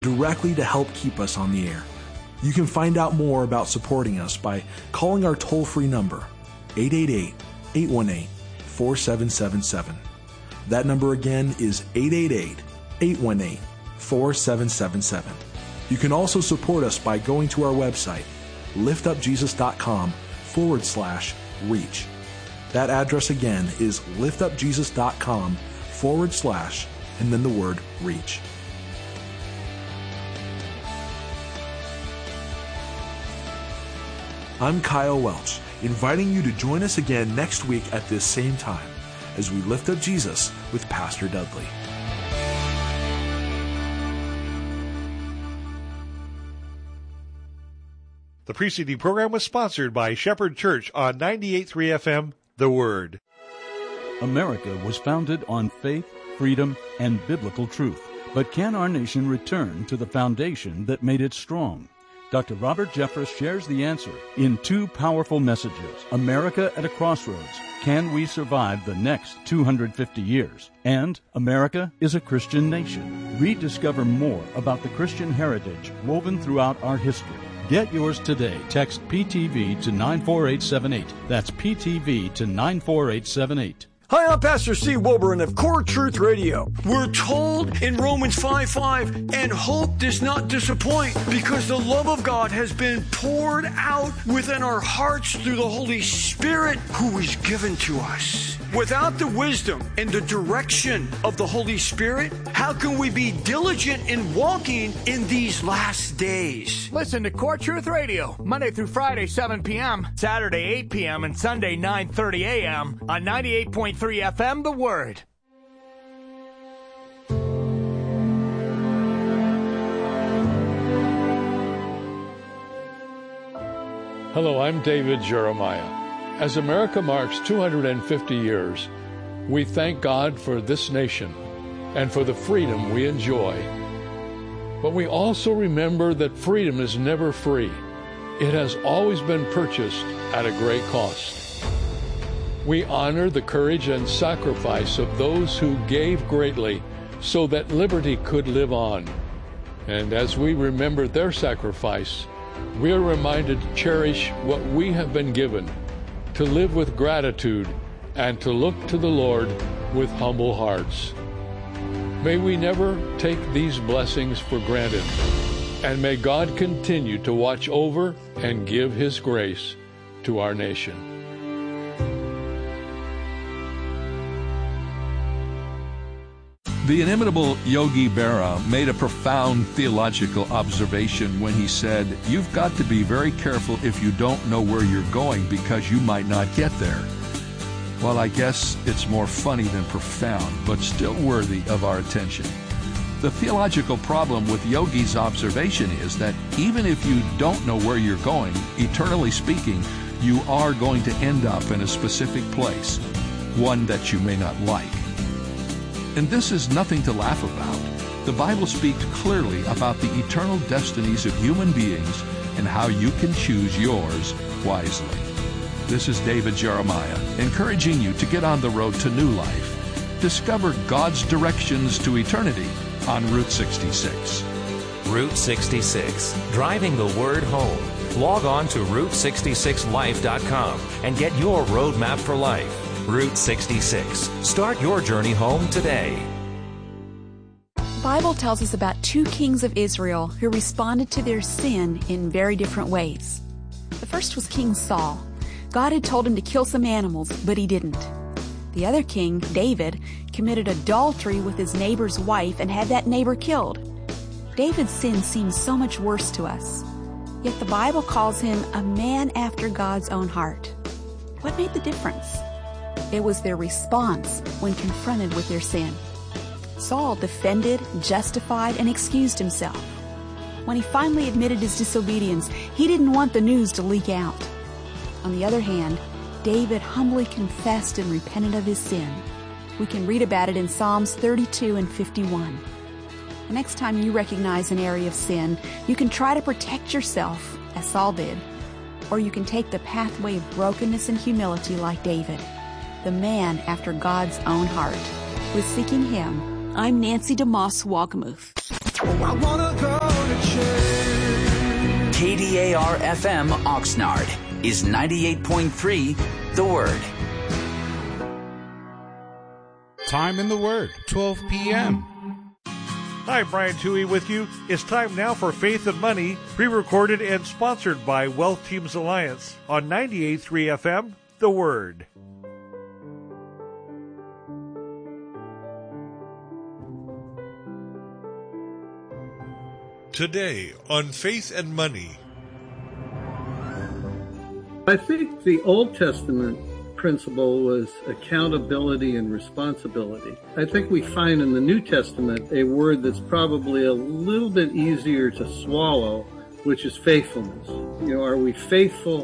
directly to help keep us on the air. You can find out more about supporting us by calling our toll-free number, 888-818-4777. That number again is 888-818-4777. You can also support us by going to our website, liftupjesus.com/reach. That address again is liftupjesus.com/ and then the word reach. I'm Kyle Welch, inviting you to join us again next week at this same time as we lift up Jesus with Pastor Dudley. The preceding program was sponsored by Shepherd Church on 98.3 FM, The Word. America was founded on faith, freedom, and biblical truth. But can our nation return to the foundation that made it strong? Dr. Robert Jeffress shares the answer in two powerful messages. America at a Crossroads. Can we survive the next 250 years? And America is a Christian nation. Rediscover more about the Christian heritage woven throughout our history. Get yours today. Text PTV to 94878. That's PTV to 94878. Hi, I'm Pastor Steve Wilburn of Core Truth Radio. We're told in Romans 5:5, and hope does not disappoint because the love of God has been poured out within our hearts through the Holy Spirit who is given to us. Without the wisdom and the direction of the Holy Spirit, how can we be diligent in walking in these last days? Listen to Core Truth Radio, Monday through Friday, 7 p.m., Saturday, 8 p.m., and Sunday, 9:30 a.m. on 98.3 FM, The Word. Hello, I'm David Jeremiah. As America marks 250 years, we thank God for this nation and for the freedom we enjoy. But we also remember that freedom is never free. It has always been purchased at a great cost. We honor the courage and sacrifice of those who gave greatly so that liberty could live on. And as we remember their sacrifice, we are reminded to cherish what we have been given, to live with gratitude, and to look to the Lord with humble hearts. May we never take these blessings for granted, and may God continue to watch over and give His grace to our nation. The inimitable Yogi Berra made a profound theological observation when he said, "You've got to be very careful if you don't know where you're going because you might not get there." Well, I guess it's more funny than profound, but still worthy of our attention. The theological problem with Yogi's observation is that even if you don't know where you're going, eternally speaking, you are going to end up in a specific place, one that you may not like. And this is nothing to laugh about. The Bible speaks clearly about the eternal destinies of human beings and how you can choose yours wisely. This is David Jeremiah, encouraging you to get on the road to new life. Discover God's directions to eternity on Route 66. Route 66, driving the word home. Log on to Route66Life.com and get your roadmap for life. Route 66. Start your journey home today. The Bible tells us about two kings of Israel who responded to their sin in very different ways. The first was King Saul. God had told him to kill some animals, but he didn't. The other king, David, committed adultery with his neighbor's wife and had that neighbor killed. David's sin seems so much worse to us. Yet the Bible calls him a man after God's own heart. What made the difference? It was their response when confronted with their sin. Saul defended, justified, and excused himself. When he finally admitted his disobedience, he didn't want the news to leak out. On the other hand, David humbly confessed and repented of his sin. We can read about it in Psalms 32 and 51. The next time you recognize an area of sin, you can try to protect yourself, as Saul did, or you can take the pathway of brokenness and humility like David, the man after God's own heart. With Seeking Him, I'm Nancy DeMoss Walgamuth. I wanna go to church. KDAR FM Oxnard is 98.3 The Word. Time in the Word, 12 p.m. Hi, Brian Toohey with you. It's time now for Faith and Money, pre-recorded and sponsored by Wealth Teams Alliance on 98.3 FM, The Word. Today on Faith and Money. I think the Old Testament principle was accountability and responsibility. I think we find in the New Testament a word that's probably a little bit easier to swallow, which is faithfulness. Are we faithful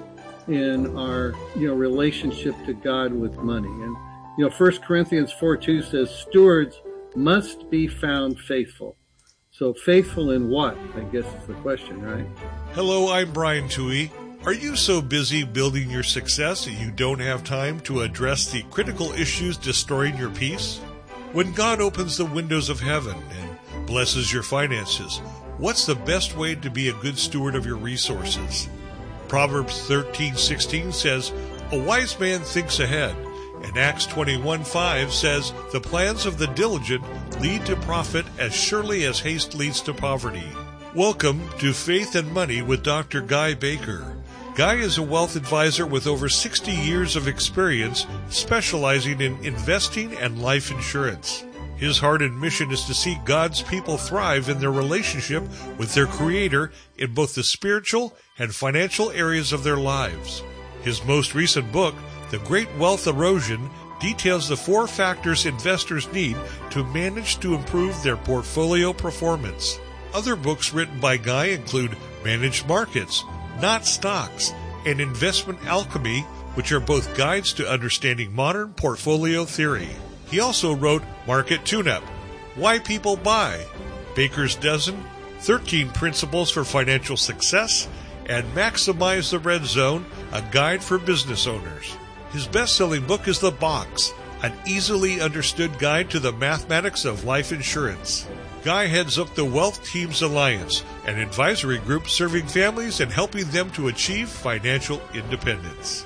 in our, relationship to God with money? And, 1 Corinthians 4:2 says, stewards must be found faithful. So faithful in what, I guess is the question, right? Hello, I'm Brian Toohey. Are you so busy building your success that you don't have time to address the critical issues destroying your peace? When God opens the windows of heaven and blesses your finances, what's the best way to be a good steward of your resources? Proverbs 13:16 says, a wise man thinks ahead, and Acts 21:5 says, the plans of the diligent lead to profit as surely as haste leads to poverty. Welcome to Faith and Money with Dr. Guy Baker. Guy is a wealth advisor with over 60 years of experience specializing in investing and life insurance. His heart and mission is to see God's people thrive in their relationship with their Creator in both the spiritual and financial areas of their lives. His most recent book, The Great Wealth Erosion, details the 4 factors investors need to manage to improve their portfolio performance. Other books written by Guy include Managed Markets, Not Stocks, and Investment Alchemy, which are both guides to understanding modern portfolio theory. He also wrote Market Tune-Up, Why People Buy, Baker's Dozen, 13 Principles for Financial Success, and Maximize the Red Zone, a guide for business owners. His best-selling book is The Box, an easily understood guide to the mathematics of life insurance. Guy heads up the Wealth Teams Alliance, an advisory group serving families and helping them to achieve financial independence.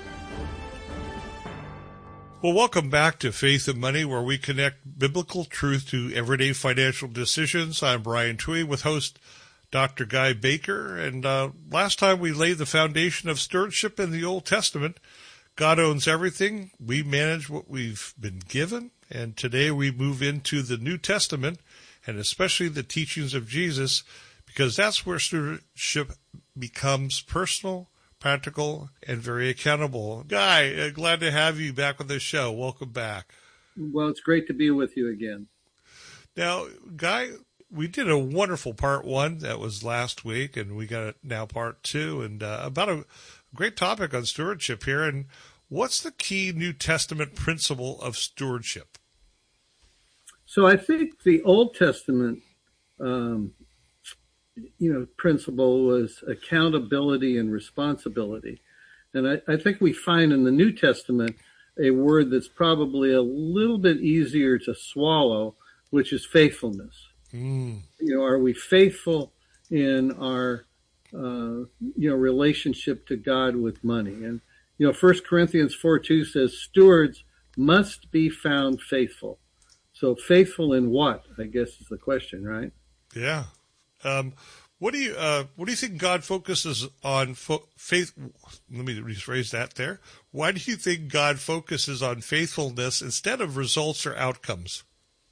Well, welcome back to Faith and Money, where we connect biblical truth to everyday financial decisions. I'm Brian Toohey with host Dr. Guy Baker. And last time we laid the foundation of stewardship in the Old Testament. God owns everything. We manage what we've been given. And today we move into the New Testament, and especially the teachings of Jesus, because that's where stewardship becomes personal, practical, and very accountable. Guy, glad to have you back on the show. Welcome back. Well, it's great to be with you again. Now, Guy, we did a wonderful part 1 that was last week, and we got now part 2, and about a great topic on stewardship here. And what's the key New Testament principle of stewardship? So I think the Old Testament, principle was accountability and responsibility. And I think we find in the New Testament a word that's probably a little bit easier to swallow, which is faithfulness. Are we faithful in our, relationship to God with money? And, 1 Corinthians 4:2 says stewards must be found faithful. So faithful in what, I guess is the question, right? Yeah. What do you think God focuses on faith? Let me rephrase that there. Why do you think God focuses on faithfulness instead of results or outcomes?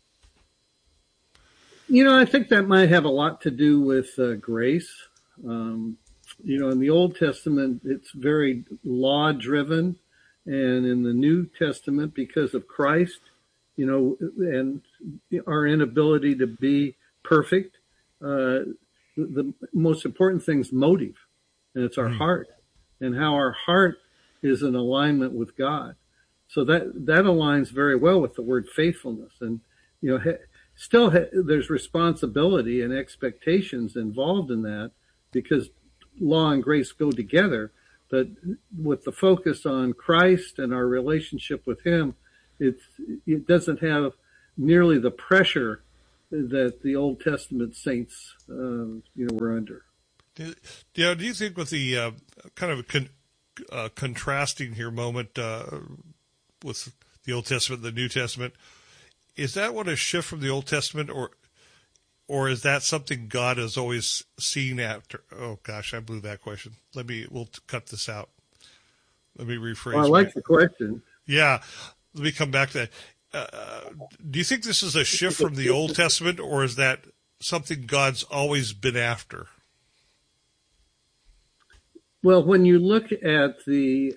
I think that might have a lot to do with grace. In the Old Testament, it's very law-driven. And in the New Testament, because of Christ, and our inability to be perfect, the most important thing is motive, and it's our heart, and how our heart is in alignment with God. So that aligns very well with the word faithfulness. And, there's responsibility and expectations involved in that, because law and grace go together. But with the focus on Christ and our relationship with Him, it doesn't have nearly the pressure that the Old Testament saints, were under. Do you think with the kind of contrasting here moment with the Old Testament and the New Testament, is that what a shift from the Old Testament, or is that something God has always seen after? Oh gosh, I blew that question. We'll cut this out. Let me rephrase. Well, I like the question. Yeah, let me come back to that. Do you think this is a shift from the Old Testament, or is that something God's always been after? Well, when you look at the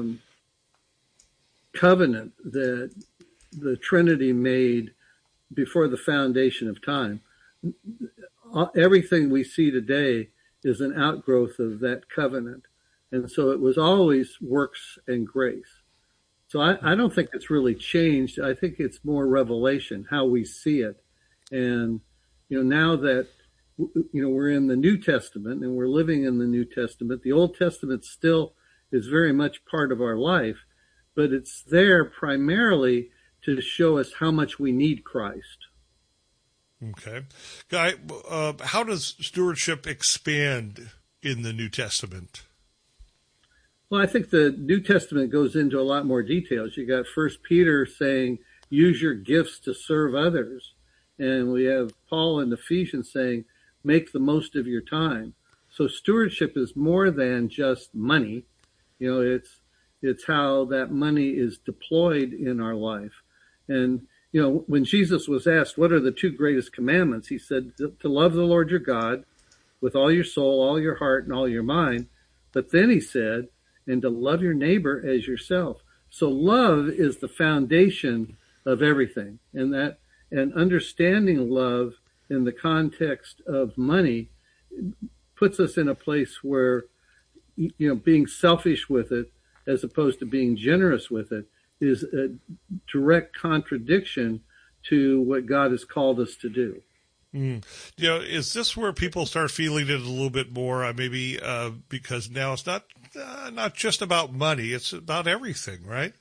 covenant that the Trinity made before the foundation of time, everything we see today is an outgrowth of that covenant. And so it was always works and grace. So I don't think it's really changed. I think it's more revelation, how we see it. And, now that, we're in the New Testament and we're living in the New Testament, the Old Testament still is very much part of our life, but it's there primarily to show us how much we need Christ. Okay. Guy, how does stewardship expand in the New Testament? Well, I think the New Testament goes into a lot more details. You got 1 Peter saying, use your gifts to serve others. And we have Paul in Ephesians saying, make the most of your time. So stewardship is more than just money. It's how that money is deployed in our life. And, when Jesus was asked, what are the two greatest commandments? He said to love the Lord your God with all your soul, all your heart, and all your mind. But then he said, and to love your neighbor as yourself. So love is the foundation of everything. And understanding love in the context of money puts us in a place where, being selfish with it as opposed to being generous with it is a direct contradiction to what God has called us to do. Is this where people start feeling it a little bit more? Maybe because now it's not just about money; it's about everything, right?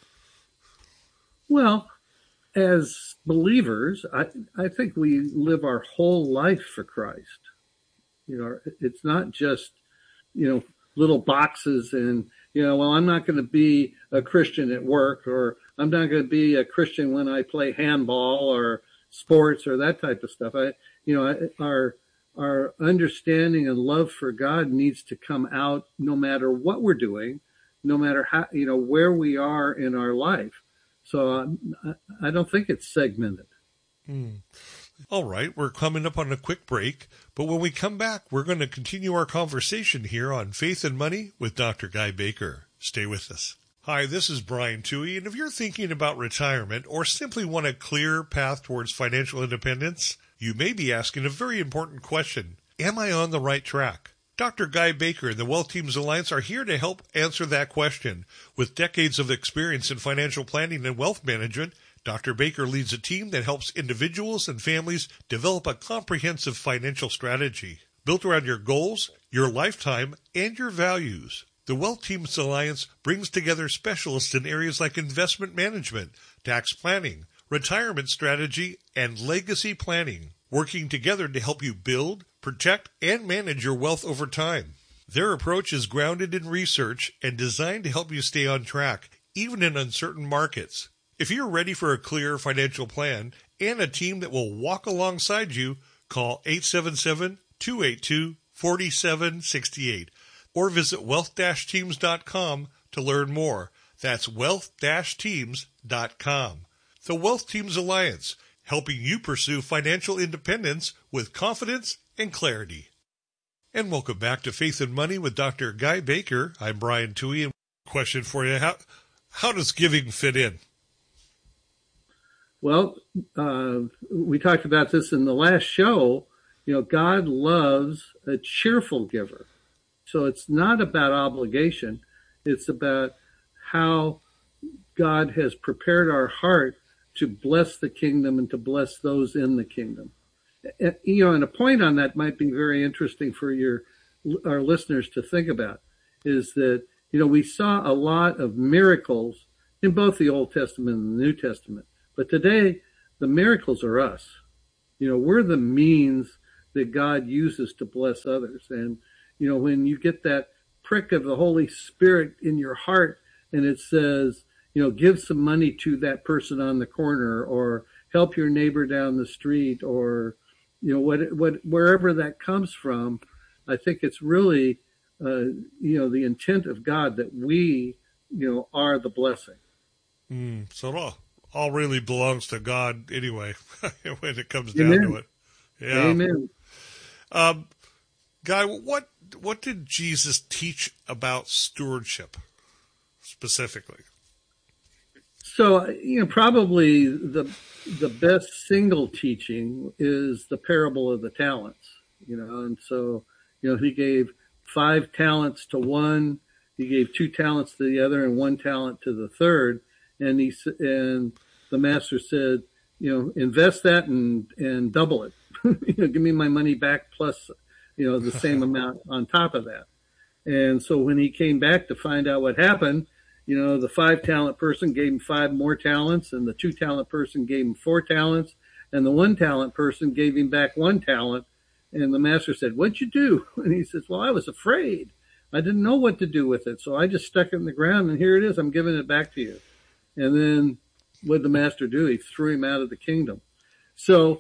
Well, as believers, I think we live our whole life for Christ. It's not just little boxes and I'm not going to be a Christian at work, or I'm not going to be a Christian when I play handball or sports or that type of stuff. Our understanding and love for God needs to come out no matter what we're doing, no matter how, where we are in our life. So I don't think it's segmented. All right, we're coming up on a quick break, but when we come back, we're going to continue our conversation here on Faith and Money with Dr. Guy Baker. Stay with us. Hi, this is Brian Toohey, and if you're thinking about retirement or simply want a clear path towards financial independence, you may be asking a very important question. Am I on the right track? Dr. Guy Baker and the Wealth Teams Alliance are here to help answer that question. With decades of experience in financial planning and wealth management, Dr. Baker leads a team that helps individuals and families develop a comprehensive financial strategy built around your goals, your lifetime, and your values. The Wealth Teams Alliance brings together specialists in areas like investment management, tax planning, retirement strategy, and legacy planning, working together to help you build, protect, and manage your wealth over time. Their approach is grounded in research and designed to help you stay on track, even in uncertain markets. If you're ready for a clear financial plan and a team that will walk alongside you, call 877-282-4768 or visit wealth-teams.com to learn more. That's wealth-teams.com. The Wealth Teams Alliance, helping you pursue financial independence with confidence and clarity. And welcome back to Faith and Money with Dr. Guy Baker. I'm Brian Toohey. And question for you, how does giving fit in? Well, we talked about this in the last show. God loves a cheerful giver. So it's not about obligation. It's about how God has prepared our heart to bless the kingdom and to bless those in the kingdom. And a point on that might be very interesting for our listeners to think about is that, we saw a lot of miracles in both the Old Testament and the New Testament. But today, the miracles are us. we're the means that God uses to bless others. And, when you get that prick of the Holy Spirit in your heart and it says, give some money to that person on the corner, or help your neighbor down the street, or, wherever that comes from, I think it's really, the intent of God that we, are the blessing. So it all really belongs to God anyway, when it comes down Amen. to it. Yeah. Amen. Guy, what did Jesus teach about stewardship specifically? So, probably the best single teaching is the parable of the talents, and so, he gave 5 talents to one, he gave 2 talents to the other, and 1 talent to the third. And and the master said, invest that and double it. Give me my money back plus, the same amount on top of that. And so when he came back to find out what happened, the 5 talent person gave him 5 more talents, and the 2 talent person gave him 4 talents, and the 1 talent person gave him back 1 talent. And the master said, "What'd you do?" And he says, "Well, I was afraid. I didn't know what to do with it. So I just stuck it in the ground, and here it is. I'm giving it back to you." And then what did the master do? He threw him out of the kingdom. So,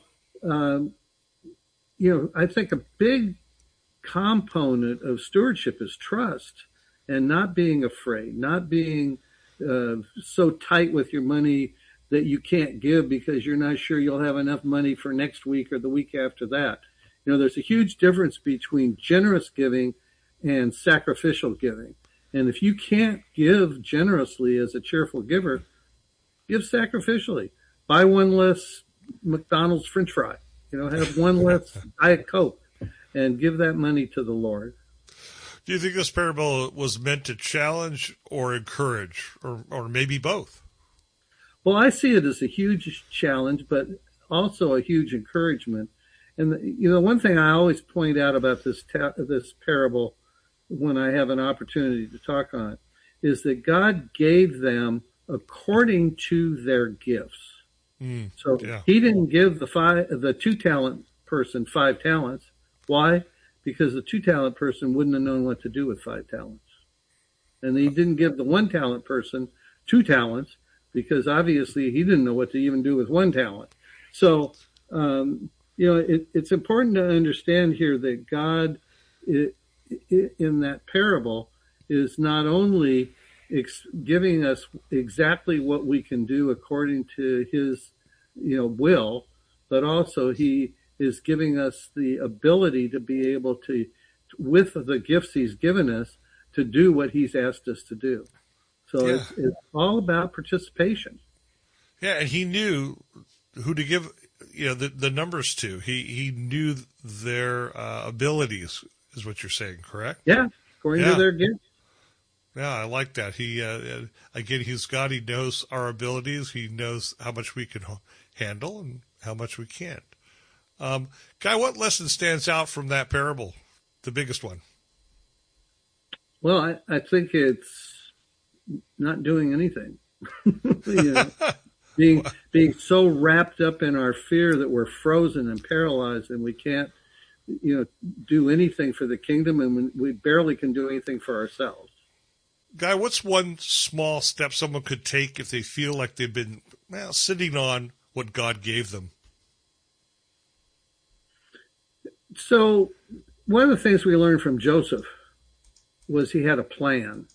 I think a big component of stewardship is trust, and not being afraid, not being so tight with your money that you can't give because you're not sure you'll have enough money for next week or the week after that. There's a huge difference between generous giving and sacrificial giving. And if you can't give generously as a cheerful giver, give sacrificially. Buy 1 less McDonald's French fry. Have 1 less Diet Coke, and give that money to the Lord. Do you think this parable was meant to challenge or encourage, or maybe both? Well, I see it as a huge challenge, but also a huge encouragement. And one thing I always point out about this parable when I have an opportunity to talk on it is that God gave them according to their gifts. So he didn't give the 2 talent person 5 talents. Why? Because the 2 talent person wouldn't have known what to do with 5 talents. And he didn't give the 1 talent person 2 talents because obviously he didn't know what to even do with 1 talent. So, it's important to understand here that God, in that parable, is not only giving us exactly what we can do according to his, will, but also he is giving us the ability to be able to, with the gifts he's given us, to do what he's asked us to do. So it's all about participation. Yeah, and he knew who to give, the numbers to. He knew their abilities, is what you're saying, correct? Yeah, according to their gifts. Yeah, I like that. He, again, he's God. He knows our abilities. He knows how much we can handle and how much we can't. Guy, what lesson stands out from that parable? The biggest one. Well, I think it's not doing anything. Being so wrapped up in our fear that we're frozen and paralyzed and we can't, do anything for the kingdom, and we barely can do anything for ourselves. Guy, what's one small step someone could take if they feel like they've been sitting on what God gave them? So one of the things we learned from Joseph was he had a plan.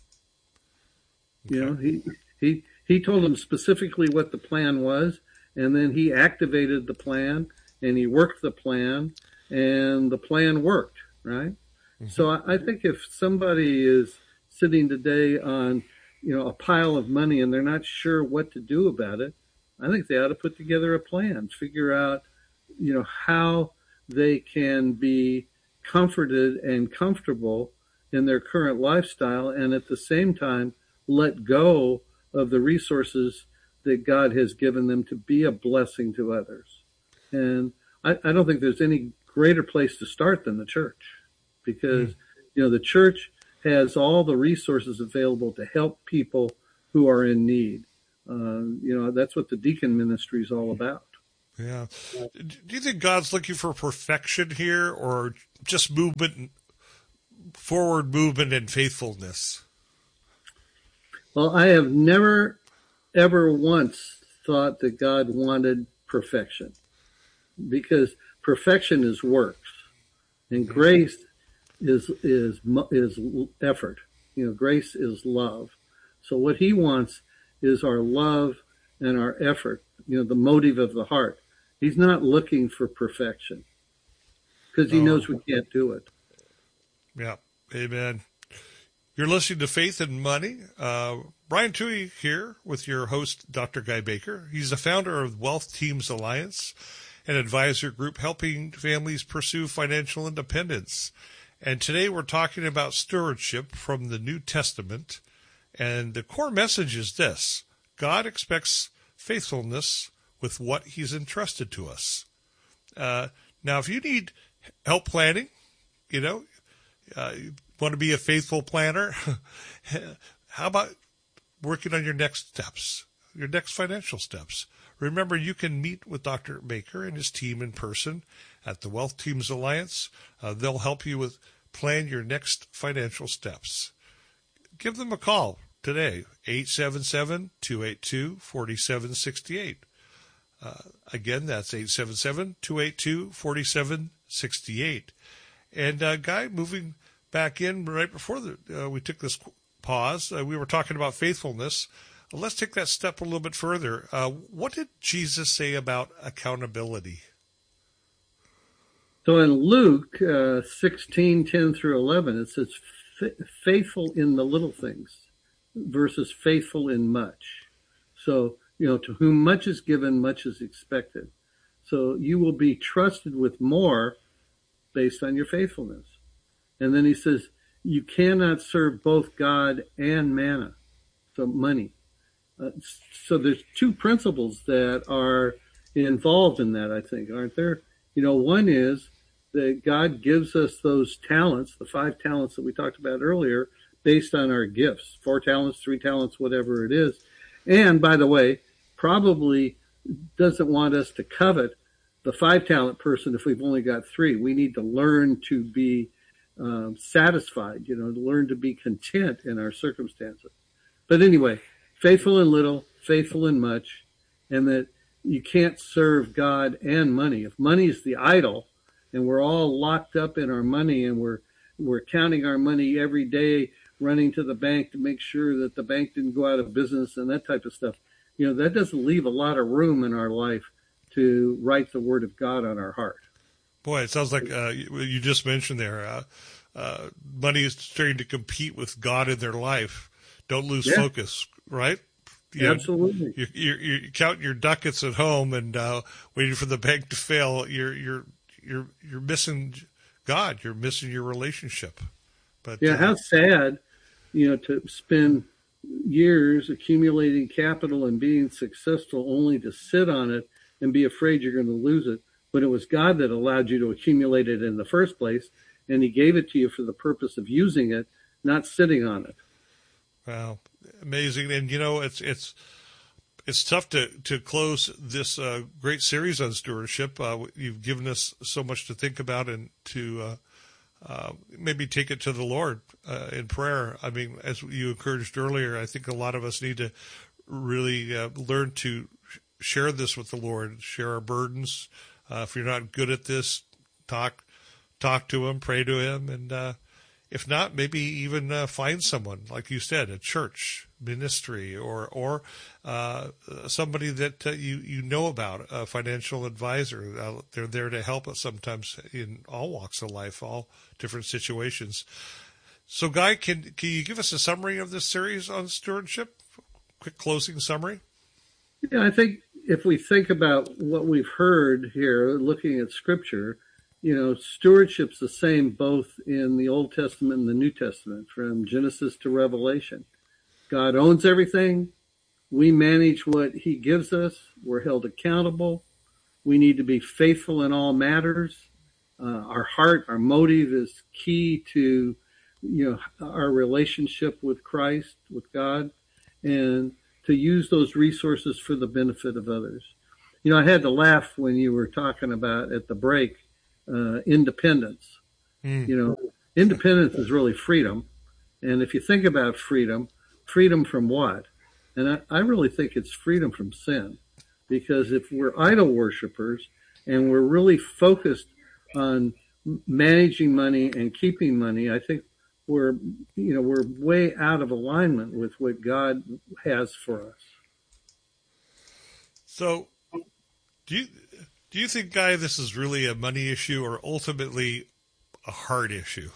Okay. He told them specifically what the plan was, and then he activated the plan, and he worked the plan, and the plan worked, right? Mm-hmm. So I think if somebody is sitting today on, a pile of money and they're not sure what to do about it, I think they ought to put together a plan, figure out, how they can be comforted and comfortable in their current lifestyle, and at the same time let go of the resources that God has given them to be a blessing to others. And I don't think there's any greater place to start than the church, because the church has all the resources available to help people who are in need. That's what the deacon ministry is all about. Yeah. Do you think God's looking for perfection here, or just forward movement and faithfulness? Well, I have never, ever once thought that God wanted perfection, because perfection is works, and grace is effort. Grace is love. So what he wants is our love and our effort, the motive of the heart. He's not looking for perfection because he knows we can't do it. Yeah. Amen. You're listening to Faith and Money. Brian Tuohy here with your host, Dr. Guy Baker. He's the founder of Wealth Teams Alliance, an advisor group helping families pursue financial independence. And today we're talking about stewardship from the New Testament. And the core message is this: God expects faithfulness with what he's entrusted to us. Now, if you need help planning, you want to be a faithful planner, how about working on your next steps, your next financial steps? Remember, you can meet with Dr. Baker and his team in person at the Wealth Teams Alliance. They'll help you plan your next financial steps. Give them a call today, 877-282-4768. Again, that's 877-282-4768. And Guy, moving back in right before we took this pause, we were talking about faithfulness. Let's take that step a little bit further. What did Jesus say about accountability? So in Luke 16:10-11, it says, faithful in the little things versus faithful in much. So, to whom much is given, much is expected. So you will be trusted with more based on your faithfulness. And then he says, you cannot serve both God and mammon, so money. So there's two principles that are involved in that, I think, aren't there? One is that God gives us those talents, the 5 talents that we talked about earlier, based on our gifts, 4 talents, 3 talents, whatever it is. And by the way, probably doesn't want us to covet the 5-talent person if we've only got 3. We need to learn to be satisfied, to learn to be content in our circumstances. But anyway, faithful in little, faithful in much, and that you can't serve God and money. If money is the idol, and we're all locked up in our money, and we're counting our money every day, running to the bank to make sure that the bank didn't go out of business and that type of stuff, that doesn't leave a lot of room in our life to write the word of God on our heart. Boy, it sounds like you just mentioned there, money is starting to compete with God in their life. Don't lose focus, right? Absolutely. You count your ducats at home and waiting for the bank to fail. You're missing God. You're missing your relationship. But how sad, to spend years accumulating capital and being successful only to sit on it and be afraid you're going to lose it. But it was God that allowed you to accumulate it in the first place, and he gave it to you for the purpose of using it, not sitting on it. Wow, amazing. And it's tough to close this great series on stewardship. You've given us so much to think about and to maybe take it to the Lord in prayer. I mean, as you encouraged earlier, I think a lot of us need to really learn to share this with the Lord, share our burdens. If you're not good at this, talk to him, pray to him, and if not, maybe even find someone, like you said, a church, ministry, or somebody that you know about, a financial advisor. They're there to help us sometimes in all walks of life, all different situations. So, Guy, can you give us a summary of this series on stewardship? Quick closing summary. Yeah, I think if we think about what we've heard here, looking at Scripture, stewardship's the same both in the Old Testament and the New Testament, from Genesis to Revelation. God owns everything. We manage what he gives us. We're held accountable. We need to be faithful in all matters. Our heart, our motive is key to, our relationship with Christ, with God, and to use those resources for the benefit of others. I had to laugh when you were talking about at the break, independence. Independence is really freedom. And if you think about freedom from what? And I really think it's freedom from sin. Because if we're idol worshipers and we're really focused on managing money and keeping money, I think we're way out of alignment with what God has for us. So, do you think, Guy, this is really a money issue or ultimately a heart issue?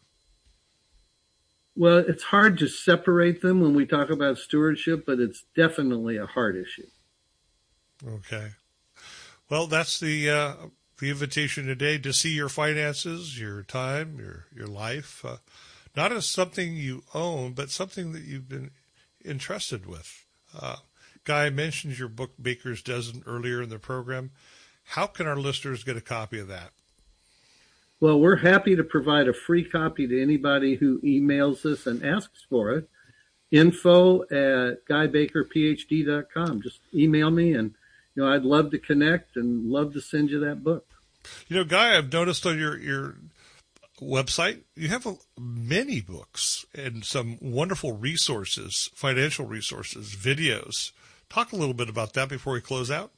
Well, it's hard to separate them when we talk about stewardship, but it's definitely a heart issue. Okay. Well, that's the invitation today, to see your finances, your time, your life, not as something you own, but something that you've been entrusted with. Guy mentioned your book, Baker's Dozen, earlier in the program. How can our listeners get a copy of that? Well, we're happy to provide a free copy to anybody who emails us and asks for it. info@guybakerphd.com. Just email me, and I'd love to connect and love to send you that book. Guy, I've noticed on your website you have many books and some wonderful resources, financial resources, videos. Talk a little bit about that before we close out.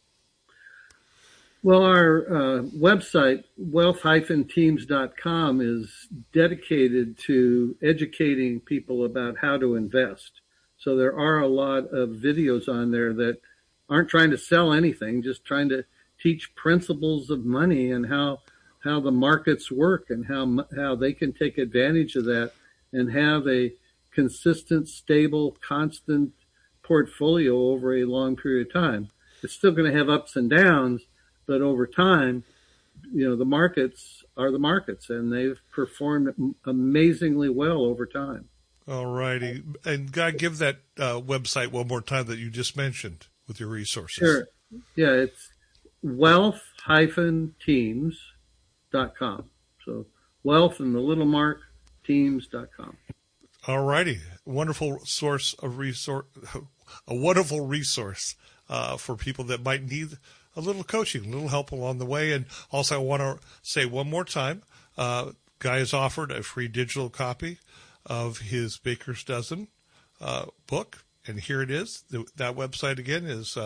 Well, our website, wealth-teams.com, is dedicated to educating people about how to invest. So there are a lot of videos on there that aren't trying to sell anything, just trying to teach principles of money and how the markets work and how they can take advantage of that and have a consistent, stable, constant portfolio over a long period of time. It's still going to have ups and downs, but over time, the markets are the markets, and they've performed amazingly well over time. All righty. And Guy, give that website one more time that you just mentioned with your resources. Sure. Yeah, it's wealth-teams.com. So wealth and the little mark, teams.com. All righty. Wonderful source of a wonderful resource for people that might need a little coaching, a little help along the way. And also I want to say one more time, Guy has offered a free digital copy of his Baker's Dozen book. And here it is. That website again is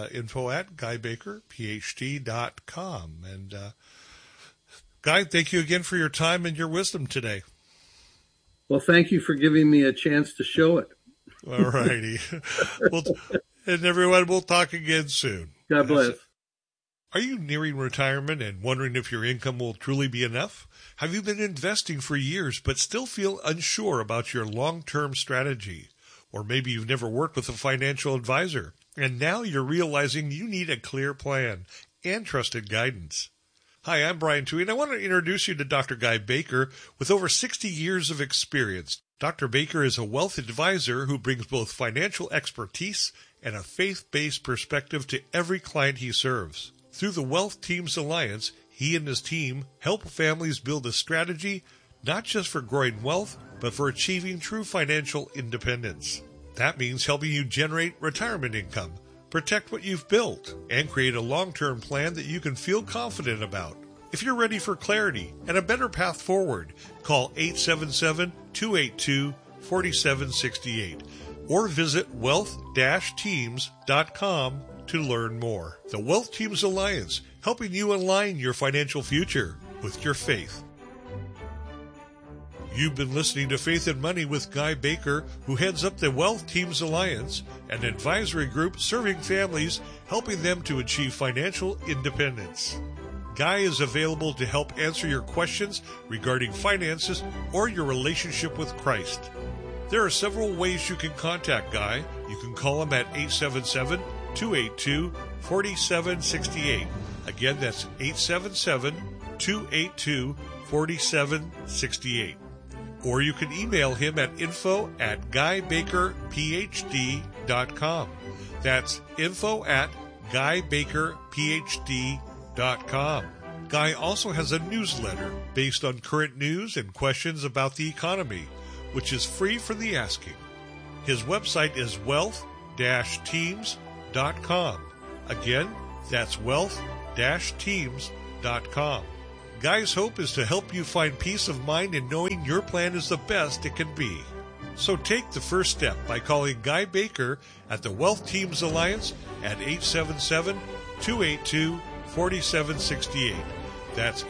info@guybakerphd.com. And Guy, thank you again for your time and your wisdom today. Well, thank you for giving me a chance to show it. All righty. And everyone, we'll talk again soon. God bless. Are you nearing retirement and wondering if your income will truly be enough? Have you been investing for years but still feel unsure about your long-term strategy? Or maybe you've never worked with a financial advisor, and now you're realizing you need a clear plan and trusted guidance. Hi, I'm Brian Tuohy, and I want to introduce you to Dr. Guy Baker. With over 60 years of experience, Dr. Baker is a wealth advisor who brings both financial expertise and a faith-based perspective to every client he serves. Through the Wealth Teams Alliance, he and his team help families build a strategy not just for growing wealth, but for achieving true financial independence. That means helping you generate retirement income, protect what you've built, and create a long-term plan that you can feel confident about. If you're ready for clarity and a better path forward, call 877-282-4768 or visit wealth-teams.com to learn more. The Wealth Teams Alliance, helping you align your financial future with your faith. You've been listening to Faith and Money with Guy Baker, who heads up the Wealth Teams Alliance, an advisory group serving families, helping them to achieve financial independence. Guy is available to help answer your questions regarding finances or your relationship with Christ. There are several ways you can contact Guy. You can call him at 877-282-4768. Again, that's 877-282-4768. Or you can email him at info@guybakerphd.com. That's info@guybakerphd.com. Guy also has a newsletter based on current news and questions about the economy, which is free for the asking. His website is wealth-teams.com. Again, That's wealth-teams.com. Guy's hope is to help you find peace of mind in knowing your plan is the best it can be. So take the first step by calling Guy Baker at the Wealth Teams Alliance at 877-282-4768. That's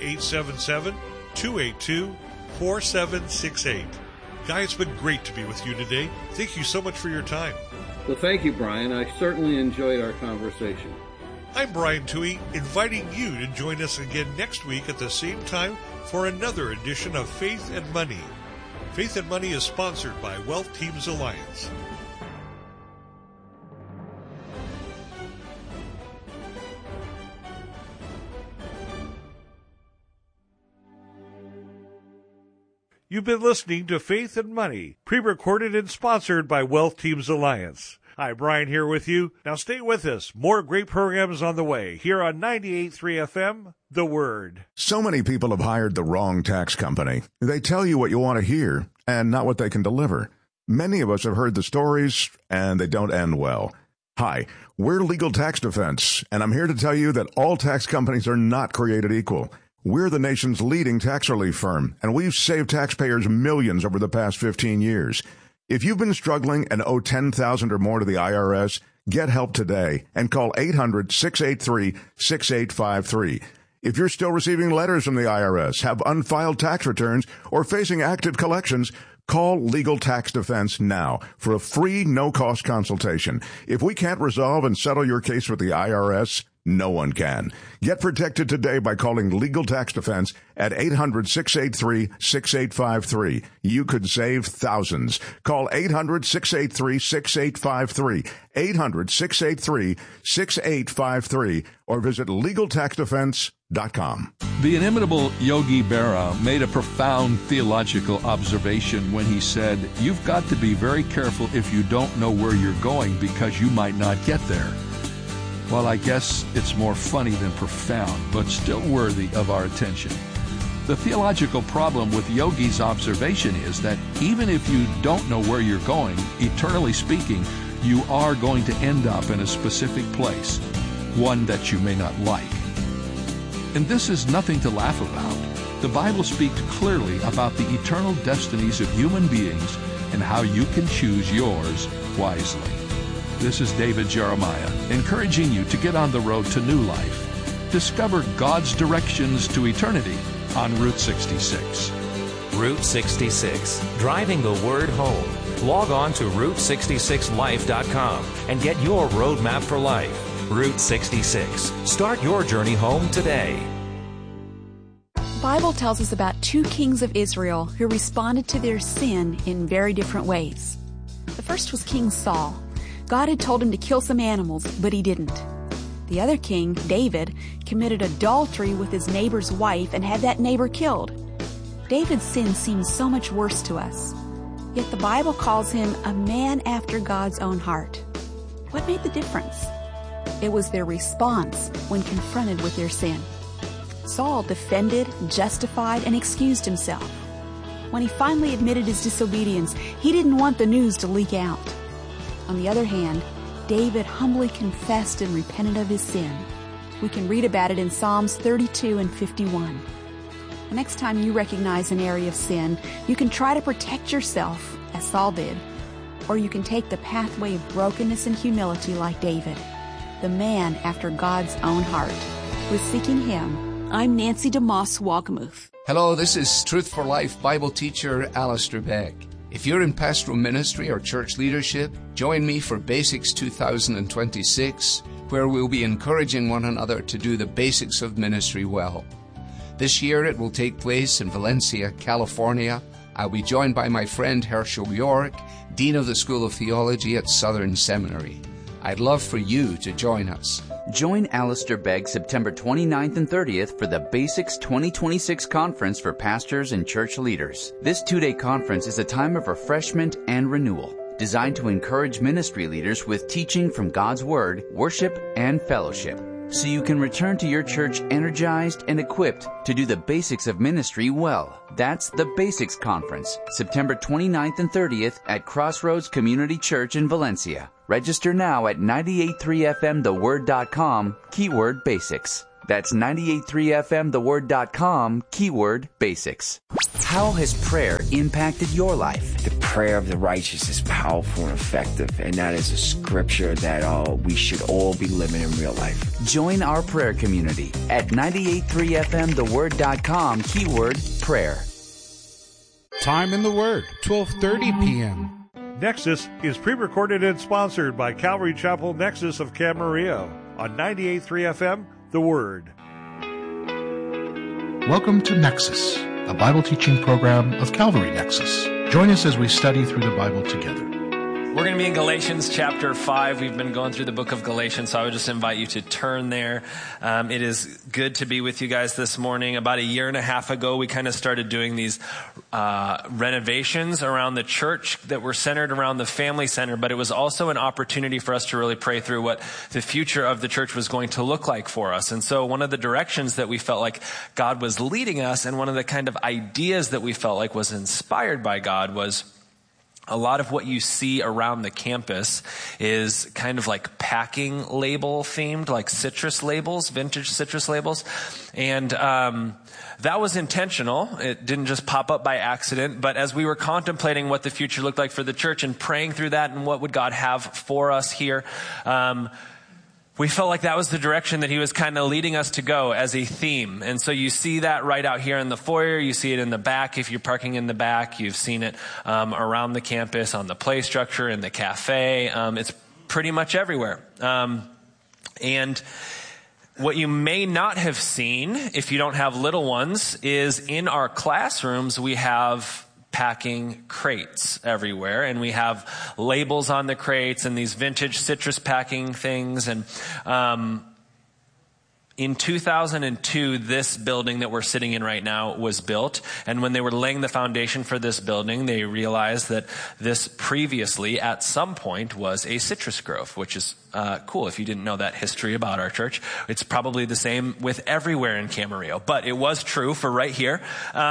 877-282-4768. Guy, it's been great to be with you today. Thank you so much for your time. Well, thank you, Brian. I certainly enjoyed our conversation. I'm Brian Toohey, inviting you to join us again next week at the same time for another edition of Faith and Money. Faith and Money is sponsored by Wealth Teams Alliance. You've been listening to Faith and Money, pre-recorded and sponsored by Wealth Teams Alliance. Hi, Brian here with you. Now stay with us. More great programs on the way here on 98.3 FM, The Word. So many people have hired the wrong tax company. They tell you what you want to hear and not what they can deliver. Many of us have heard the stories, and they don't end well. Hi, we're Legal Tax Defense, and I'm here to tell you that all tax companies are not created equal. We're the nation's leading tax relief firm, and we've saved taxpayers millions over the past 15 years. If you've been struggling and owe $10,000 or more to the IRS, get help today and call 800-683-6853. If you're still receiving letters from the IRS, have unfiled tax returns, or facing active collections, call Legal Tax Defense now for a free, no-cost consultation. If we can't resolve and settle your case with the IRS, no one can. Get protected today by calling Legal Tax Defense at 800-683-6853. You could save thousands. Call 800-683-6853, 800-683-6853, or visit LegalTaxDefense.com. The inimitable Yogi Berra made a profound theological observation when he said, "You've got to be very careful if you don't know where you're going because you might not get there." Well, I guess it's more funny than profound, but still worthy of our attention. The theological problem with Yogi's observation is that even if you don't know where you're going, eternally speaking, you are going to end up in a specific place, one that you may not like. And this is nothing to laugh about. The Bible speaks clearly about the eternal destinies of human beings and how you can choose yours wisely. This is David Jeremiah, encouraging you to get on the road to new life. Discover God's directions to eternity on Route 66. Route 66, driving the word home. Log on to Route66Life.com and get your roadmap for life. Route 66. Start your journey home today. The Bible tells us about two kings of Israel who responded to their sin in very different ways. The first was King Saul. God had told him to kill some animals, but he didn't. The other king, David, committed adultery with his neighbor's wife and had that neighbor killed. David's sin seems so much worse to us. Yet the Bible calls him a man after God's own heart. What made the difference? It was their response when confronted with their sin. Saul defended, justified, and excused himself. When he finally admitted his disobedience, he didn't want the news to leak out. On the other hand, David humbly confessed and repented of his sin. We can read about it in Psalms 32 and 51. The next time you recognize an area of sin, you can try to protect yourself, as Saul did, or you can take the pathway of brokenness and humility like David, the man after God's own heart. With Seeking Him, I'm Nancy DeMoss Walgamuth. Hello, this is Truth for Life Bible teacher Alistair Begg. If you're in pastoral ministry or church leadership, join me for Basics 2026, where we'll be encouraging one another to do the basics of ministry well. This year it will take place in Valencia, California. I'll be joined by my friend Herschel York, Dean of the School of Theology at Southern Seminary. I'd love for you to join us. Join Alistair Begg September 29th and 30th for the Basics 2026 Conference for Pastors and Church Leaders. This two-day conference is a time of refreshment and renewal, designed to encourage ministry leaders with teaching from God's Word, worship, and fellowship. so you can return to your church energized and equipped to do the basics of ministry well. That's the Basics Conference, September 29th and 30th at Crossroads Community Church in Valencia. Register now at 983fmtheword.com, keyword basics. That's 983fmtheword.com, keyword basics. How has prayer impacted your life? The prayer of the righteous is powerful and effective, and that is a scripture that we should all be living in real life. Join our prayer community at 983fmtheword.com, keyword prayer. Time in the Word, 12:30 p.m. Nexus is pre-recorded and sponsored by Calvary Chapel Nexus of Camarillo on 98.3 FM, The Word. Welcome to Nexus, a Bible teaching program of Calvary Nexus. Join us as we study through the Bible together. We're going to be in Galatians chapter 5. We've been going through the book of Galatians, so I would just invite you to turn there. It is good to be with you guys this morning. About a year and a half ago, we kind of started doing these renovations around the church that were centered around the family center, but it was also an opportunity for us to really pray through what the future of the church was going to look like for us. And so one of the directions that we felt like God was leading us, and one of the kind of ideas that we felt like was inspired by God, was a lot of what you see around the campus is kind of like packing label themed, like citrus labels, vintage citrus labels. And that was intentional. It didn't just pop up by accident. But as we were contemplating what the future looked like for the church and praying through that and what would God have for us here, we felt like that was the direction that he was kind of leading us to go as a theme. And so you see that right out here in the foyer. You see it in the back. If you're parking in the back, you've seen it around the campus, on the play structure, in the cafe. It's pretty much everywhere. And what you may not have seen, if you don't have little ones, is in our classrooms, we have packing crates everywhere, and we have labels on the crates and these vintage citrus packing things. And in 2002, this building that we're sitting in right now was built. And when they were laying the foundation for this building, they realized that this previously, at some point, was a citrus grove, which is cool. If you didn't know that history about our church, it's probably the same with everywhere in Camarillo. But it was true for right here.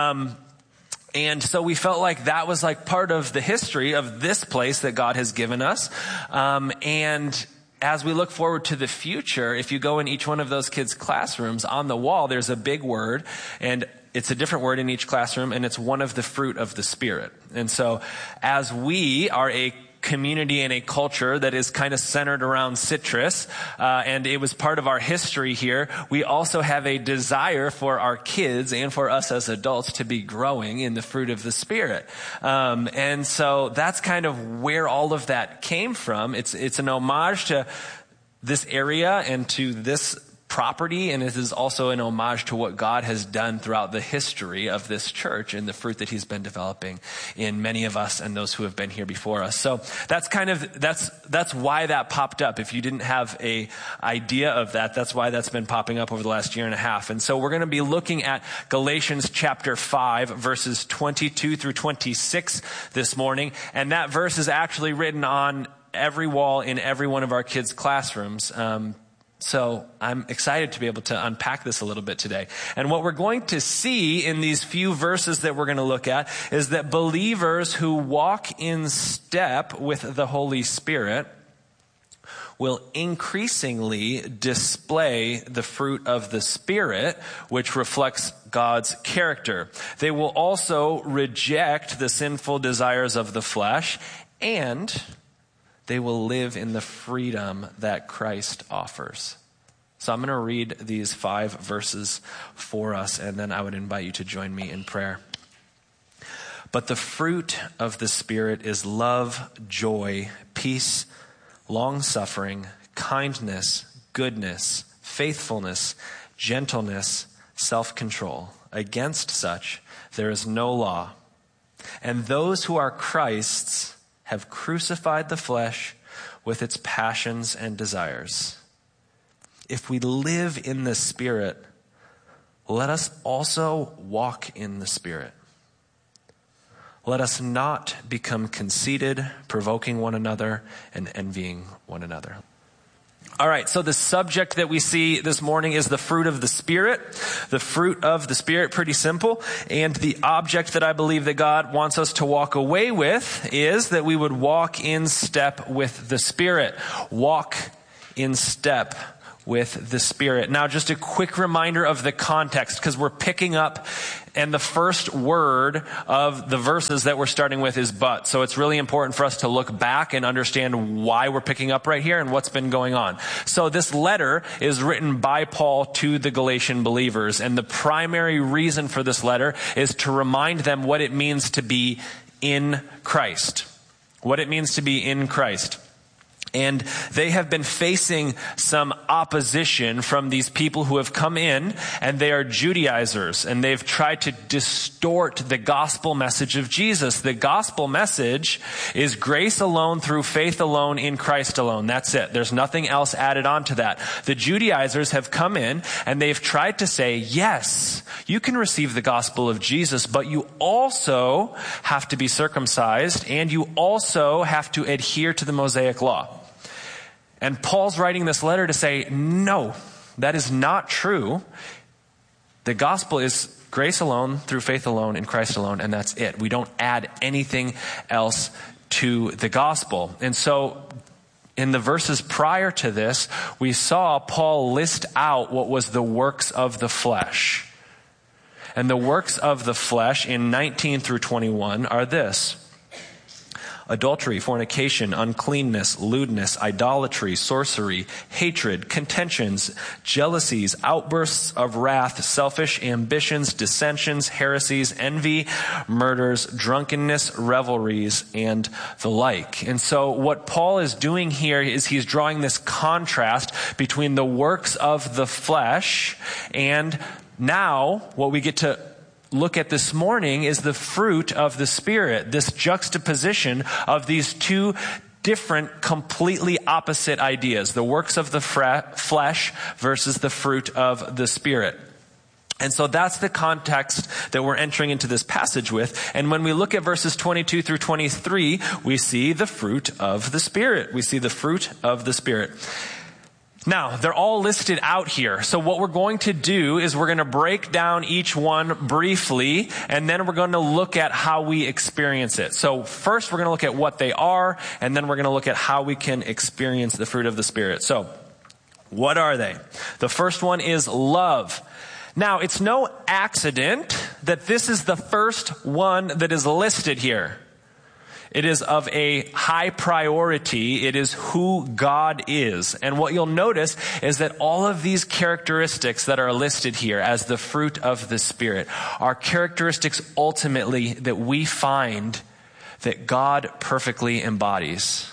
And so we felt like that was like part of the history of this place that God has given us. And as we look forward to the future, if you go in each one of those kids' classrooms, on the wall, there's a big word, and it's a different word in each classroom, and it's one of the fruit of the Spirit. And so as we are a community and a culture that is kind of centered around citrus, and it was part of our history here, we also have a desire for our kids and for us as adults to be growing in the fruit of the Spirit. And so that's kind of where all of that came from. It's an homage to this area and to this property, and it is also an homage to what God has done throughout the history of this church and the fruit that he's been developing in many of us and those who have been here before us. So that's why that popped up. If you didn't have a idea of that, that's why that's been popping up over the last year and a half. And so we're going to be looking at Galatians chapter 5, verses 22 through 26 this morning. And that verse is actually written on every wall in every one of our kids' classrooms. So I'm excited to be able to unpack this a little bit today. And what we're going to see in these few verses that we're going to look at is that believers who walk in step with the Holy Spirit will increasingly display the fruit of the Spirit, which reflects God's character. They will also reject the sinful desires of the flesh, and they will live in the freedom that Christ offers. So I'm going to read these 5 verses for us, and then I would invite you to join me in prayer. But the fruit of the Spirit is love, joy, peace, long-suffering, kindness, goodness, faithfulness, gentleness, self-control. Against such there is no law. And those who are Christ's have crucified the flesh with its passions and desires. If we live in the Spirit, let us also walk in the Spirit. Let us not become conceited, provoking one another and envying one another. All right, so the subject that we see this morning is the fruit of the Spirit. The fruit of the Spirit, pretty simple. And the object that I believe that God wants us to walk away with is that we would walk in step with the Spirit. Walk in step with the Spirit. Now, just a quick reminder of the context, because we're picking up, and the first word of the verses that we're starting with is but. So it's really important for us to look back and understand why we're picking up right here and what's been going on. So this letter is written by Paul to the Galatian believers, and the primary reason for this letter is to remind them what it means to be in Christ. What it means to be in Christ. And they have been facing some opposition from these people who have come in, and they are Judaizers, and they've tried to distort the gospel message of Jesus. The gospel message is grace alone through faith alone in Christ alone. That's it. There's nothing else added on to that. The Judaizers have come in, and they've tried to say, yes, you can receive the gospel of Jesus, but you also have to be circumcised, and you also have to adhere to the Mosaic law. And Paul's writing this letter to say, no, that is not true. The gospel is grace alone, through faith alone, in Christ alone, and that's it. We don't add anything else to the gospel. And so in the verses prior to this, we saw Paul list out what was the works of the flesh. And the works of the flesh in 19 through 21 are this: adultery, fornication, uncleanness, lewdness, idolatry, sorcery, hatred, contentions, jealousies, outbursts of wrath, selfish ambitions, dissensions, heresies, envy, murders, drunkenness, revelries, and the like. And so what Paul is doing here is he's drawing this contrast between the works of the flesh and now what we get to look at this morning is the fruit of the Spirit, this juxtaposition of these two different, completely opposite ideas, the works of the flesh versus the fruit of the Spirit. And so that's the context that we're entering into this passage with. And when we look at verses 22 through 23, we see the fruit of the Spirit. We see the fruit of the Spirit. Now, they're all listed out here. So what we're going to do is we're going to break down each one briefly, and then we're going to look at how we experience it. So first we're going to look at what they are, and then we're going to look at how we can experience the fruit of the Spirit. So, what are they? The first one is love. Now, it's no accident that this is the first one that is listed here. It is of a high priority. It is who God is. And what you'll notice is that all of these characteristics that are listed here as the fruit of the Spirit are characteristics ultimately that we find that God perfectly embodies.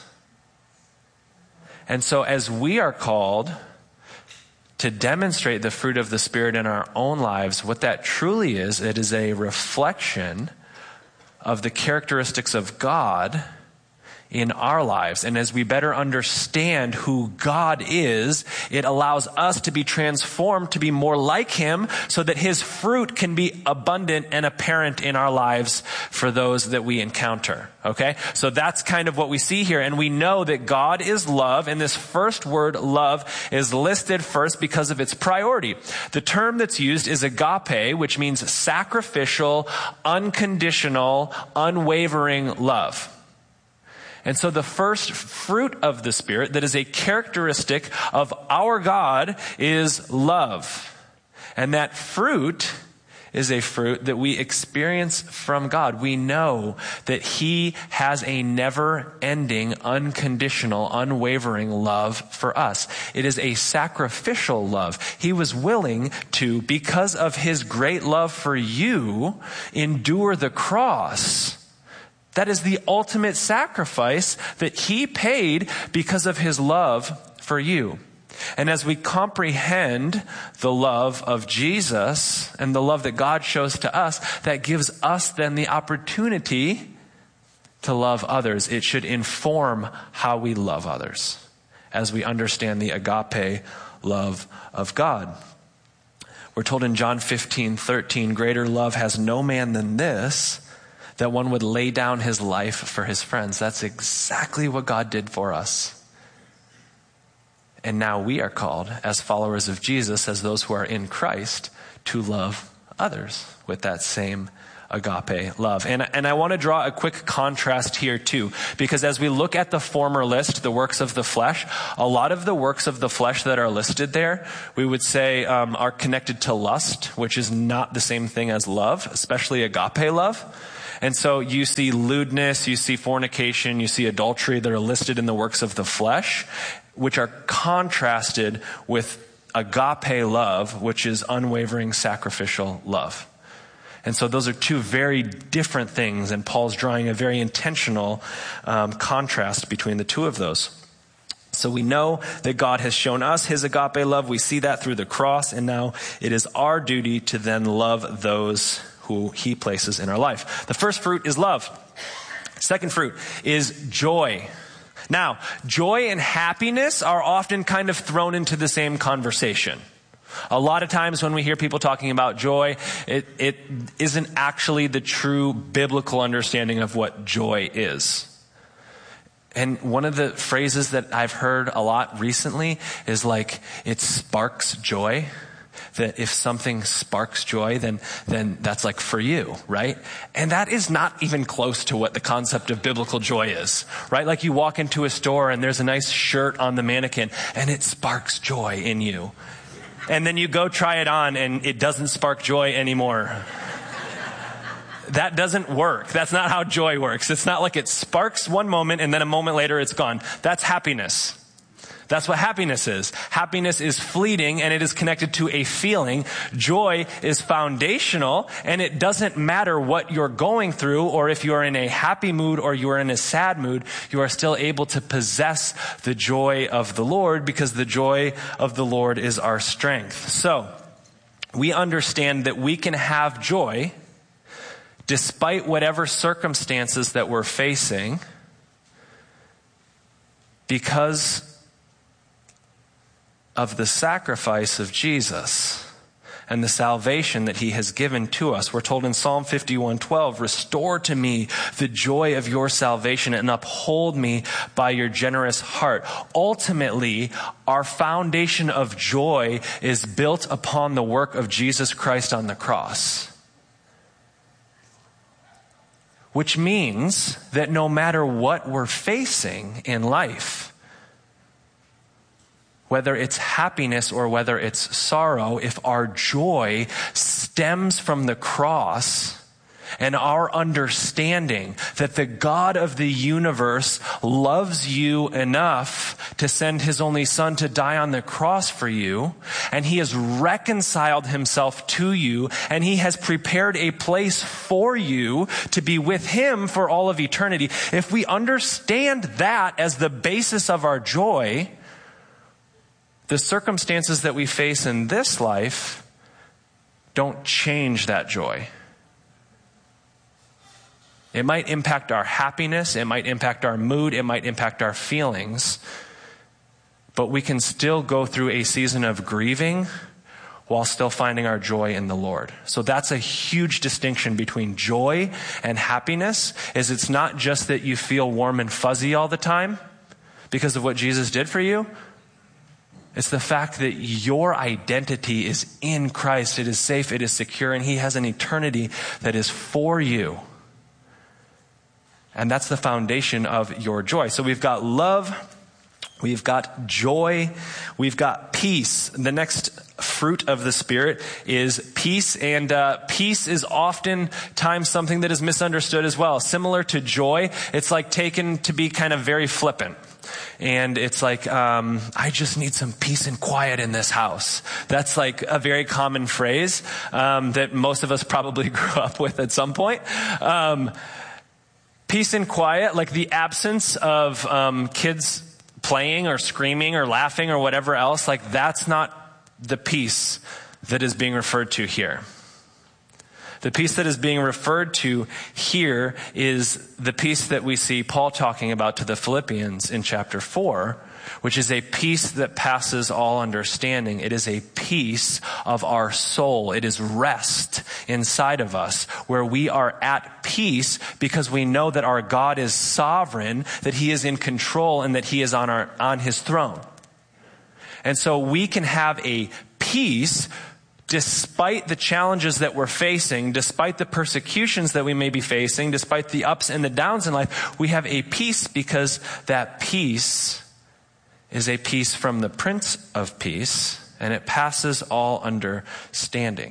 And so as we are called to demonstrate the fruit of the Spirit in our own lives, what that truly is, it is a reflection of the characteristics of God in our lives. And as we better understand who God is, it allows us to be transformed to be more like Him so that His fruit can be abundant and apparent in our lives for those that we encounter. Okay? So that's kind of what we see here. And we know that God is love, and this first word, love, is listed first because of its priority. The term that's used is agape, which means sacrificial, unconditional, unwavering love. And so the first fruit of the Spirit that is a characteristic of our God is love. And that fruit is a fruit that we experience from God. We know that He has a never-ending, unconditional, unwavering love for us. It is a sacrificial love. He was willing to, because of His great love for you, endure the cross. That is the ultimate sacrifice that He paid because of His love for you. And as we comprehend the love of Jesus and the love that God shows to us, that gives us then the opportunity to love others. It should inform how we love others as we understand the agape love of God. We're told in John 15:13, greater love has no man than this, that one would lay down his life for his friends. That's exactly what God did for us. And now we are called, as followers of Jesus, as those who are in Christ, to love others with that same agape love. And I want to draw a quick contrast here too, because as we look at the former list, the works of the flesh, a lot of the works of the flesh that are listed there, we would say are connected to lust, which is not the same thing as love, especially agape love. And so you see lewdness, you see fornication, you see adultery that are listed in the works of the flesh, which are contrasted with agape love, which is unwavering sacrificial love. And so those are two very different things, and Paul's drawing a very intentional contrast between the two of those. So we know that God has shown us his agape love. We see that through the cross, and now it is our duty to then love those who he places in our life. The first fruit is love. Second fruit is joy. Now, joy and happiness are often kind of thrown into the same conversation. A lot of times when we hear people talking about joy, it isn't actually the true biblical understanding of what joy is. And one of the phrases that I've heard a lot recently is like, it sparks joy. That if something sparks joy, then that's like for you, right? And that is not even close to what the concept of biblical joy is, right? Like you walk into a store and there's a nice shirt on the mannequin and it sparks joy in you. And then you go try it on and it doesn't spark joy anymore. That doesn't work. That's not how joy works. It's not like it sparks one moment and then a moment later it's gone. That's happiness. That's what happiness is. Happiness is fleeting and it is connected to a feeling. Joy is foundational and it doesn't matter what you're going through or if you're in a happy mood or you're in a sad mood, you are still able to possess the joy of the Lord because the joy of the Lord is our strength. So, we understand that we can have joy despite whatever circumstances that we're facing because of the sacrifice of Jesus and the salvation that he has given to us. We're told in Psalm 51:12, restore to me the joy of your salvation and uphold me by your generous heart. Ultimately, our foundation of joy is built upon the work of Jesus Christ on the cross. Which means that no matter what we're facing in life, whether it's happiness or whether it's sorrow, if our joy stems from the cross and our understanding that the God of the universe loves you enough to send his only son to die on the cross for you, and he has reconciled himself to you, and he has prepared a place for you to be with him for all of eternity. If we understand that as the basis of our joy, the circumstances that we face in this life don't change that joy. It might impact our happiness, it might impact our mood, it might impact our feelings, but we can still go through a season of grieving while still finding our joy in the Lord. So that's a huge distinction between joy and happiness, is it's not just that you feel warm and fuzzy all the time because of what Jesus did for you. It's the fact that your identity is in Christ. It is safe, it is secure, and he has an eternity that is for you. And that's the foundation of your joy. So we've got love, we've got joy, we've got peace. The next fruit of the Spirit is peace, and peace is oftentimes something that is misunderstood as well. Similar to joy, it's like taken to be kind of very flippant. And it's like, I just need some peace and quiet in this house. That's like a very common phrase that most of us probably grew up with at some point. Peace and quiet, like the absence of kids playing or screaming or laughing or whatever else, like that's not the peace that is being referred to here. The peace that is being referred to here is the peace that we see Paul talking about to the Philippians in chapter 4, which is a peace that passes all understanding. It is a peace of our soul. It is rest inside of us where we are at peace because we know that our God is sovereign, that he is in control, and that he is on his throne. And so we can have a peace despite the challenges that we're facing, despite the persecutions that we may be facing, despite the ups and the downs in life. We have a peace because that peace is a peace from the Prince of Peace, and it passes all understanding.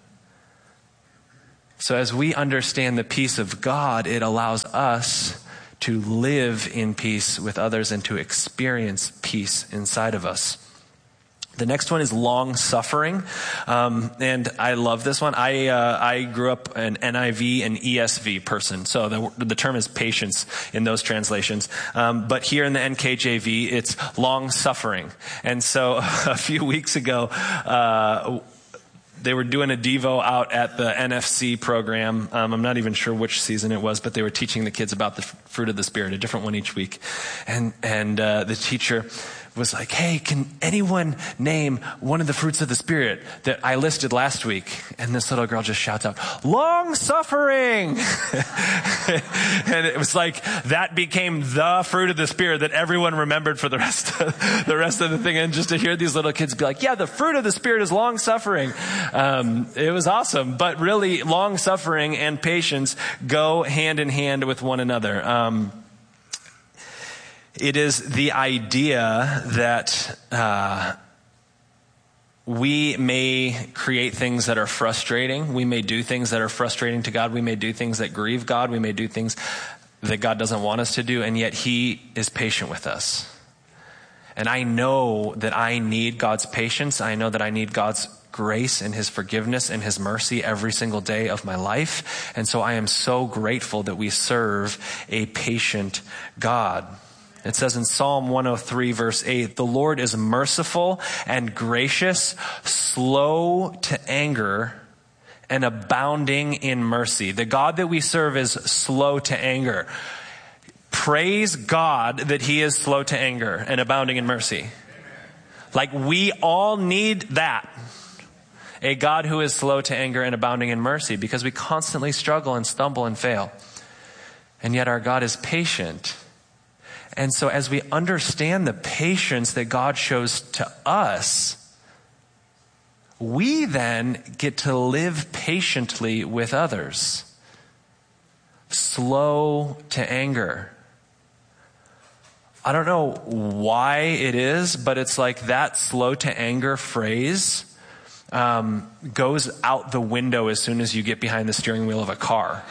So as we understand the peace of God, it allows us to live in peace with others and to experience peace inside of us. The next one is long suffering, and I love this one. I grew up an NIV and ESV person, so the term is patience in those translations. But here in the NKJV, it's long suffering. And so a few weeks ago, they were doing a Devo out at the NFC program. I'm not even sure which season it was, but they were teaching the kids about the fruit of the Spirit, a different one each week. And the teacher was like, hey, can anyone name one of the fruits of the Spirit that I listed last week? And this little girl just shouts out, long suffering. And it was like, that became the fruit of the Spirit that everyone remembered for the rest of the thing. And just to hear these little kids be like, yeah, the fruit of the Spirit is long suffering. It was awesome. But really, long suffering and patience go hand in hand with one another. It is the idea that we may create things that are frustrating. We may do things that are frustrating to God. We may do things that grieve God. We may do things that God doesn't want us to do, and yet He is patient with us. And I know that I need God's patience. I know that I need God's grace and His forgiveness and His mercy every single day of my life. And so I am so grateful that we serve a patient God. It says in Psalm 103 verse 8, the Lord is merciful and gracious, slow to anger, and abounding in mercy. The God that we serve is slow to anger. Praise God that He is slow to anger and abounding in mercy. Like, we all need that. A God who is slow to anger and abounding in mercy, because we constantly struggle and stumble and fail. And yet our God is patient. And so as we understand the patience that God shows to us, we then get to live patiently with others. Slow to anger. I don't know why it is, but it's like that slow to anger phrase goes out the window as soon as you get behind the steering wheel of a car.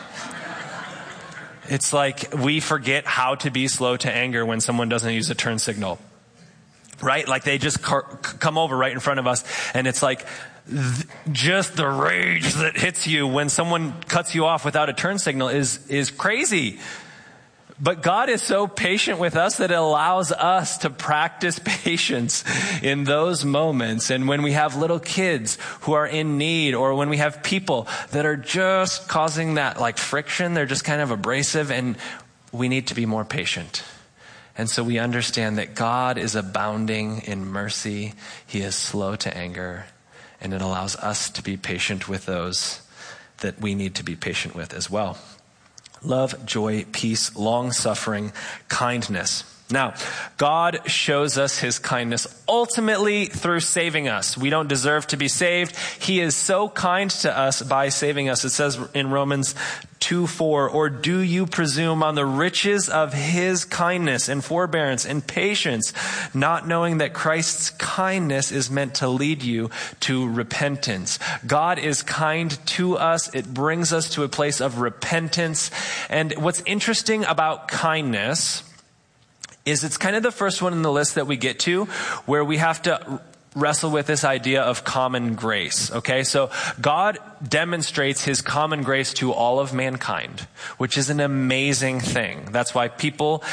It's like we forget how to be slow to anger when someone doesn't use a turn signal, right? Like they just come over right in front of us, and it's like just the rage that hits you when someone cuts you off without a turn signal is crazy. But God is so patient with us that it allows us to practice patience in those moments. And when we have little kids who are in need, or when we have people that are just causing that like friction, they're just kind of abrasive, and we need to be more patient. And so we understand that God is abounding in mercy. He is slow to anger, and it allows us to be patient with those that we need to be patient with as well. Love, joy, peace, long-suffering, kindness. Now, God shows us His kindness ultimately through saving us. We don't deserve to be saved. He is so kind to us by saving us. It says in Romans 2:4, or do you presume on the riches of His kindness and forbearance and patience, not knowing that Christ's kindness is meant to lead you to repentance? God is kind to us. It brings us to a place of repentance. And what's interesting about kindness is it's kind of the first one in the list that we get to where we have to wrestle with this idea of common grace. Okay, so God demonstrates His common grace to all of mankind, which is an amazing thing. That's why people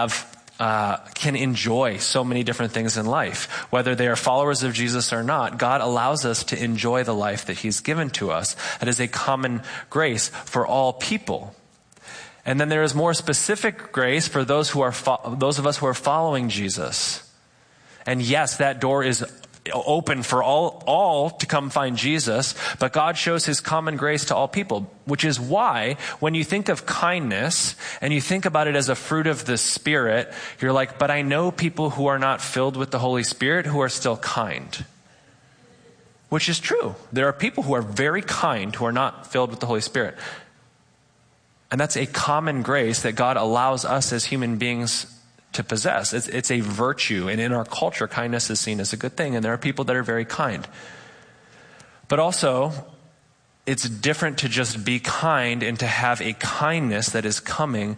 can enjoy so many different things in life. Whether they are followers of Jesus or not, God allows us to enjoy the life that He's given to us. That is a common grace for all people. And then there is more specific grace for those of us who are following Jesus. And yes, that door is open for all to come find Jesus, but God shows his common grace to all people, which is why when you think of kindness and you think about it as a fruit of the Spirit, you're like, but I know people who are not filled with the Holy Spirit who are still kind. Which is true. There are people who are very kind who are not filled with the Holy Spirit. And that's a common grace that God allows us as human beings to possess. It's a virtue, and in our culture, kindness is seen as a good thing, and there are people that are very kind. But also, it's different to just be kind and to have a kindness that is coming